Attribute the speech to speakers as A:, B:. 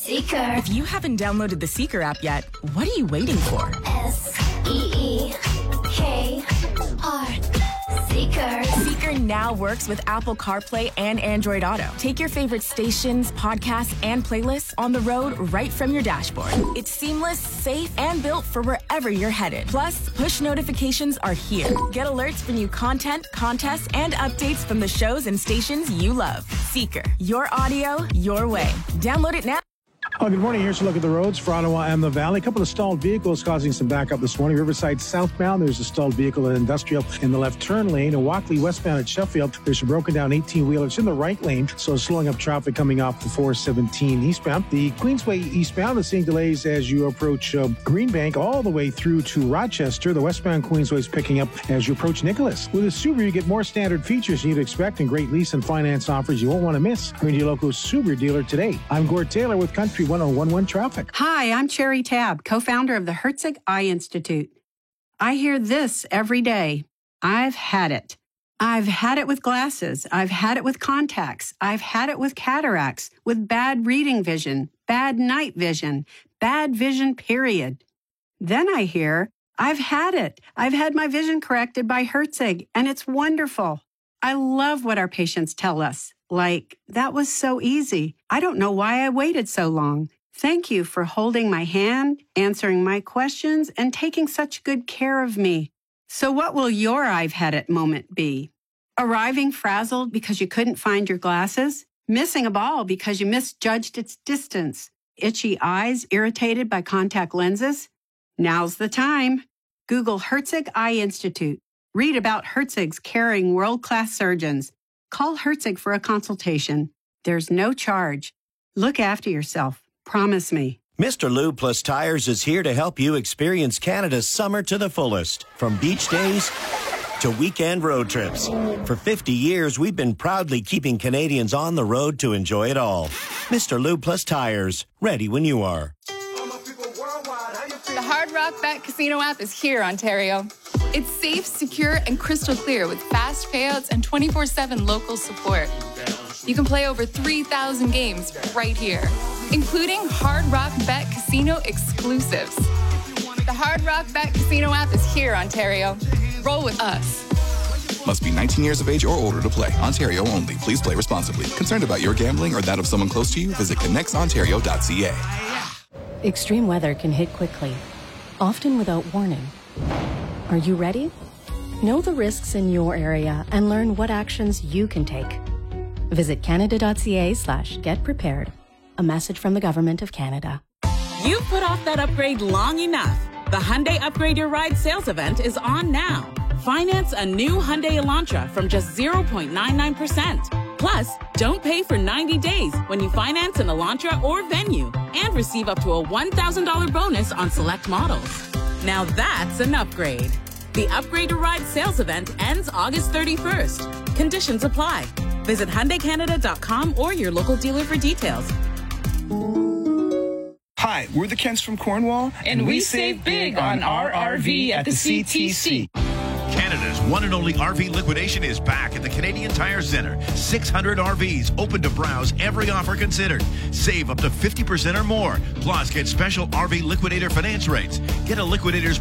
A: Seeker.
B: If you haven't downloaded the Seeker app yet, what are you waiting for?
A: S-E-E-K-R. Seeker.
B: Seeker now works with Apple CarPlay and Android Auto. Take your favorite stations, podcasts, and playlists on the road right from your dashboard. It's seamless, safe, and built for wherever you're headed. Plus, push notifications are here. Get alerts for new content, contests, and updates from the shows and stations you love. Seeker. Your audio, your way. Download it now.
C: Good morning. Here's a look at the roads for Ottawa and the Valley. A couple of stalled vehicles causing some backup this morning. Riverside southbound, there's a stalled vehicle at Industrial in the left turn lane. And Walkley westbound at Sheffield, there's a broken down 18-wheeler. It's in the right lane, so slowing up traffic coming off the 417 eastbound. The Queensway eastbound is seeing delays as you approach Greenbank all the way through to Rochester. The westbound Queensway is picking up as you approach Nicholas. With a Subaru, you get more standard features you'd expect and great lease and finance offers you won't want to miss. Go to your local Subaru dealer today. I'm Gord Taylor with Country 1011 Traffic.
D: Hi, I'm Cherry Tabb, co-founder of the Herzig Eye Institute. I hear this every day. I've had it. I've had it with glasses. I've had it with contacts. I've had it with cataracts, with bad reading vision, bad night vision, bad vision, period. Then I hear, I've had it. I've had my vision corrected by Herzig, and it's wonderful. I love what our patients tell us. Like, that was so easy. I don't know why I waited so long. Thank you for holding my hand, answering my questions, and taking such good care of me. So what will your I've had it moment be? Arriving frazzled because you couldn't find your glasses? Missing a ball because you misjudged its distance? Itchy eyes irritated by contact lenses? Now's the time. Google Herzig Eye Institute. Read about Herzig's caring world-class surgeons. Call Herzig for a consultation. There's no charge. Look after yourself. Promise me.
E: Mr. Lube Plus Tires is here to help you experience Canada's summer to the fullest. From beach days to weekend road trips. For 50 years, we've been proudly keeping Canadians on the road to enjoy it all. Mr. Lube Plus Tires, ready when you are.
F: The Hard Rock Bet Casino app is here, Ontario. It's safe, secure, and crystal clear with fast payouts and 24/7 local support. You can play over 3,000 games right here, including Hard Rock Bet Casino exclusives. The Hard Rock Bet Casino app is here, Ontario. Roll with us.
G: Must be 19 years of age or older to play. Ontario only. Please play responsibly. Concerned about your gambling or that of someone close to you? Visit connectsontario.ca.
H: Extreme weather can hit quickly, often without warning. Are you ready? Know the risks in your area and learn what actions you can take. Visit canada.ca/getprepared. A message from the Government of Canada.
I: You've put off that upgrade long enough. The Hyundai Upgrade Your Ride sales event is on now. Finance a new Hyundai Elantra from just 0.99%. Plus, don't pay for 90 days when you finance an Elantra or Venue and receive up to a $1,000 bonus on select models. Now that's an upgrade. The Upgrade Your Ride sales event ends August 31st. Conditions apply. Visit HyundaiCanada.com or your local dealer for details.
J: Hi, we're the Kents from Cornwall,
K: and we save big on our RV at the CTC.
L: Canada's one and only RV liquidation is back at the Canadian Tire Centre. 600 RVs open to browse, every offer considered. Save up to 50% or more. Plus, get special RV liquidator finance rates. Get a liquidator's